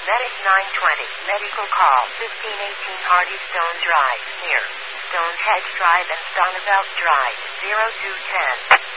Medic 920, medical call 1518 Hardy Stone Drive, near Stonehenge Drive and Stonebelt Drive, 0210.